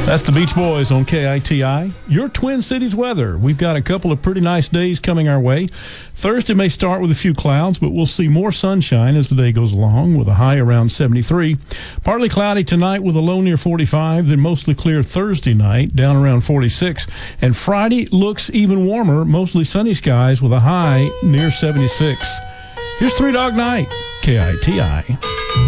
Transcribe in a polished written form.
That's the Beach Boys on KITI. Your Twin Cities weather. We've got a couple of pretty nice days coming our way. Thursday may start with a few clouds, but we'll see more sunshine as the day goes along with a high around 73. Partly cloudy tonight with a low near 45, then mostly clear Thursday night, down around 46. And Friday looks even warmer, mostly sunny skies with a high near 76. Here's Three Dog Night, KITI.